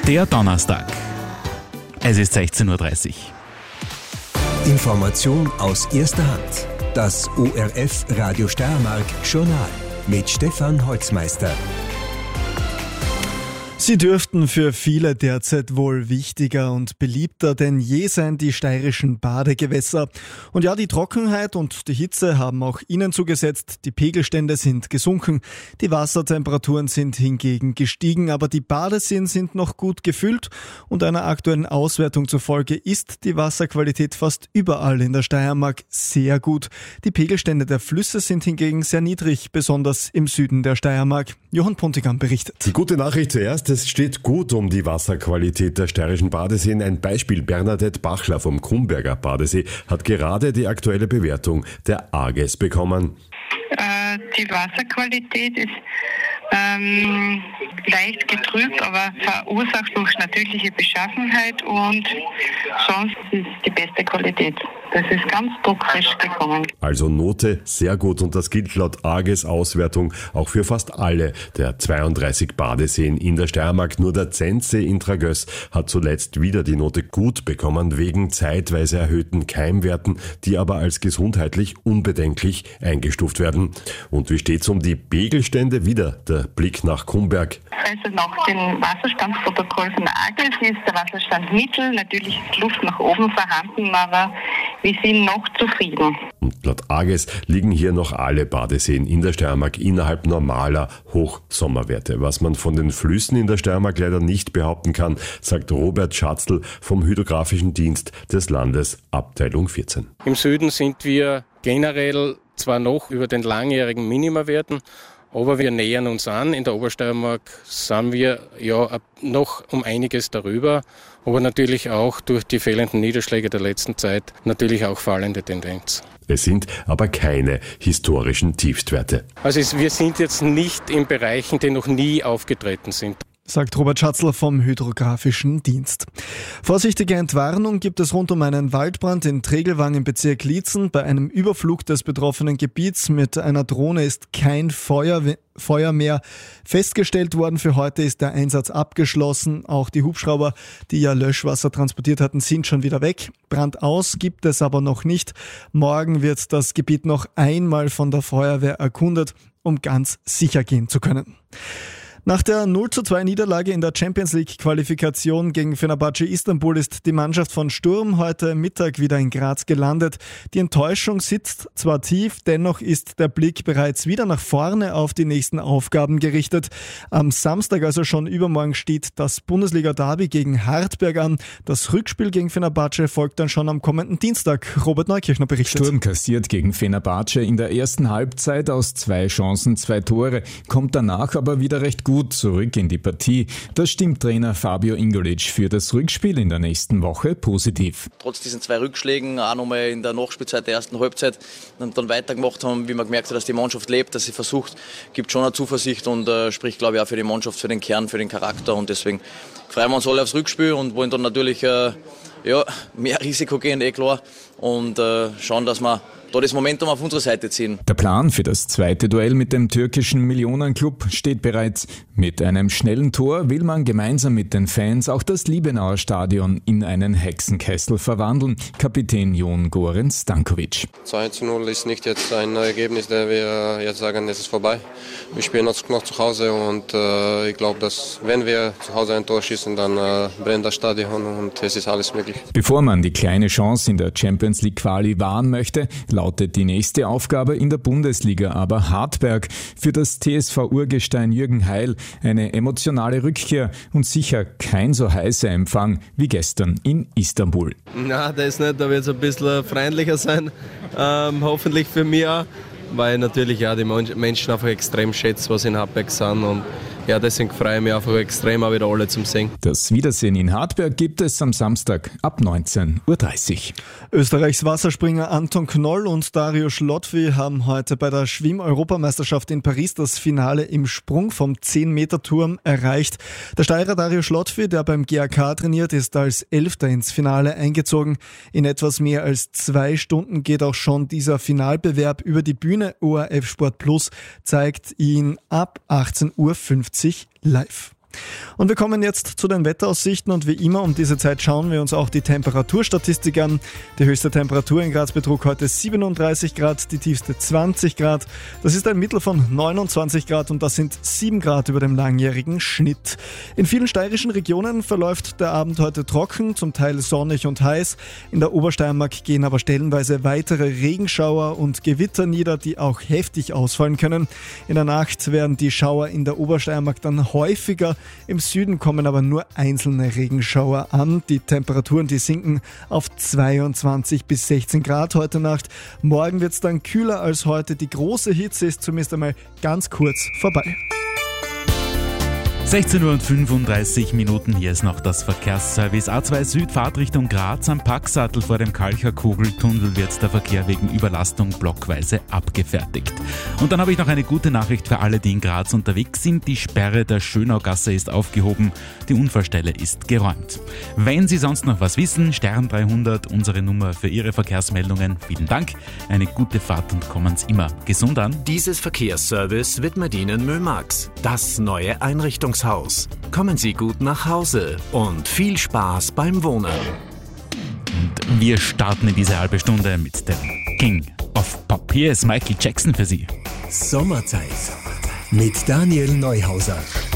Der Donnerstag. Es ist 16.30 Uhr. Information aus erster Hand. Das ORF Radio Steiermark Journal mit Stefan Holzmeister. Sie dürften für viele derzeit wohl wichtiger und beliebter denn je sein, die steirischen Badegewässer. Und ja, die Trockenheit und die Hitze haben auch ihnen zugesetzt. Die Pegelstände sind gesunken, die Wassertemperaturen sind hingegen gestiegen, aber die Badeseen sind noch gut gefüllt und einer aktuellen Auswertung zufolge ist die Wasserqualität fast überall in der Steiermark sehr gut. Die Pegelstände der Flüsse sind hingegen sehr niedrig, besonders im Süden der Steiermark. Johann Pontigam berichtet. Die gute Nachricht zuerst, es steht gut um die Wasserqualität der steirischen Badeseen. Ein Beispiel: Bernadette Bachler vom Krumberger Badesee hat gerade die aktuelle Bewertung der AGES bekommen. Die Wasserqualität ist leicht getrübt, aber verursacht durch natürliche Beschaffenheit und sonst ist die beste Qualität. Das ist ganz druckfrisch gekommen. Also Note sehr gut, und das gilt laut AGES Auswertung auch für fast alle der 32 Badeseen in der Steiermark. Nur der Zentsee in Tragös hat zuletzt wieder die Note gut bekommen, wegen zeitweise erhöhten Keimwerten, die aber als gesundheitlich unbedenklich eingestuft werden. Und wie steht's um die Pegelstände? Wieder der Blick nach Krumberg. Also nach dem Wasserstandsprotokoll von der AGES ist der Wasserstand mittel. Natürlich ist Luft nach oben vorhanden, aber wir sind noch zufrieden. Und laut AGES liegen hier noch alle Badeseen in der Steiermark innerhalb normaler Hochsommerwerte. Was man von den Flüssen in der Steiermark leider nicht behaupten kann, sagt Robert Schatzl vom Hydrographischen Dienst des Landes, Abteilung 14. Im Süden sind wir generell zwar noch über den langjährigen Minima-Werten, aber wir nähern uns an. In der Obersteiermark sind wir ja noch um einiges darüber, aber natürlich auch durch die fehlenden Niederschläge der letzten Zeit natürlich auch fallende Tendenz. Es sind aber keine historischen Tiefstwerte. Also wir sind jetzt nicht in Bereichen, die noch nie aufgetreten sind, sagt Robert Schatzl vom Hydrographischen Dienst. Vorsichtige Entwarnung gibt es rund um einen Waldbrand in Tregelwang im Bezirk Liezen. Bei einem Überflug des betroffenen Gebiets mit einer Drohne ist kein Feuer mehr festgestellt worden. Für heute ist der Einsatz abgeschlossen. Auch die Hubschrauber, die ja Löschwasser transportiert hatten, sind schon wieder weg. Brand aus gibt es aber noch nicht. Morgen wird das Gebiet noch einmal von der Feuerwehr erkundet, um ganz sicher gehen zu können. Nach der 0:2 Niederlage in der Champions-League-Qualifikation gegen Fenerbahce Istanbul ist die Mannschaft von Sturm heute Mittag wieder in Graz gelandet. Die Enttäuschung sitzt zwar tief, dennoch ist der Blick bereits wieder nach vorne auf die nächsten Aufgaben gerichtet. Am Samstag, also schon übermorgen, steht das Bundesliga-Derby gegen Hartberg an. Das Rückspiel gegen Fenerbahce folgt dann schon am kommenden Dienstag. Robert Neukirchner berichtet. Sturm kassiert gegen Fenerbahce in der ersten Halbzeit aus 2 Chancen 2 Tore, kommt danach aber wieder recht gut zurück in die Partie. Das stimmt Trainer Fabio Ingolic für das Rückspiel in der nächsten Woche positiv. Trotz diesen 2 Rückschlägen, auch nochmal in der Nachspielzeit der ersten Halbzeit, dann weitergemacht haben, wie man gemerkt hat, dass die Mannschaft lebt, dass sie versucht, gibt schon eine Zuversicht und spricht, glaube ich, auch für die Mannschaft, für den Kern, für den Charakter, und deswegen freuen wir uns alle aufs Rückspiel und wollen dann natürlich mehr Risiko gehen, klar, und schauen, dass wir da das Momentum auf unsere Seite ziehen. Der Plan für das zweite Duell mit dem türkischen Millionenclub steht bereits. Mit einem schnellen Tor will man gemeinsam mit den Fans auch das Liebenauer Stadion in einen Hexenkessel verwandeln. Kapitän Jon Goran Stankovic. 2:0 ist nicht jetzt ein Ergebnis, der wir jetzt sagen, es ist vorbei. Wir spielen noch zu Hause und ich glaube, dass wenn wir zu Hause ein Tor schießen, dann brennt das Stadion und es ist alles möglich. Bevor man die kleine Chance in der Champions League Quali wahren möchte, lautet die nächste Aufgabe in der Bundesliga aber Hartberg. Für das TSV-Urgestein Jürgen Heil eine emotionale Rückkehr und sicher kein so heißer Empfang wie gestern in Istanbul. Na, das nicht, da wird es ein bisschen freundlicher sein, hoffentlich für mich auch, weil natürlich ja die Menschen einfach extrem schätzen, was in Hartberg sind, und ja, deswegen freue ich mich einfach extrem, auch wieder alle zum Sehen. Das Wiedersehen in Hartberg gibt es am Samstag ab 19:30 Uhr. Österreichs Wasserspringer Anton Knoll und Dariusz Lotwy haben heute bei der Schwimm-Europameisterschaft in Paris das Finale im Sprung vom 10-Meter-Turm erreicht. Der Steirer Dariusz Lotwy, der beim GAK trainiert, ist als Elfter ins Finale eingezogen. In etwas mehr als 2 Stunden geht auch schon dieser Finalbewerb über die Bühne. ORF Sport Plus zeigt ihn ab 18:50 Uhr live. Und wir kommen jetzt zu den Wetteraussichten und wie immer um diese Zeit schauen wir uns auch die Temperaturstatistik an. Die höchste Temperatur in Graz betrug heute 37 Grad, die tiefste 20 Grad. Das ist ein Mittel von 29 Grad und das sind 7 Grad über dem langjährigen Schnitt. In vielen steirischen Regionen verläuft der Abend heute trocken, zum Teil sonnig und heiß. In der Obersteiermark gehen aber stellenweise weitere Regenschauer und Gewitter nieder, die auch heftig ausfallen können. In der Nacht werden die Schauer in der Obersteiermark dann häufiger. Im Süden kommen aber nur einzelne Regenschauer an. Die Temperaturen, die sinken auf 22 bis 16 Grad heute Nacht. Morgen wird es dann kühler als heute. Die große Hitze ist zumindest einmal ganz kurz vorbei. 16:35 Uhr, hier ist noch das Verkehrsservice. A2 Süd, Fahrtrichtung Graz am Packsattel vor dem Kalcher-Kugeltunnel wird der Verkehr wegen Überlastung blockweise abgefertigt. Und dann habe ich noch eine gute Nachricht für alle, die in Graz unterwegs sind. Die Sperre der Schönaugasse ist aufgehoben, die Unfallstelle ist geräumt. Wenn Sie sonst noch was wissen, Stern 300, unsere Nummer für Ihre Verkehrsmeldungen. Vielen Dank, eine gute Fahrt und kommen Sie immer gesund an. Dieses Verkehrsservice widmet Ihnen Mömax, das neue Einrichtungshaus. Kommen Sie gut nach Hause und viel Spaß beim Wohnen. Und wir starten in diese halbe Stunde mit dem King of Pop. Hier ist Michael Jackson für Sie. Sommerzeit mit Daniel Neuhauser.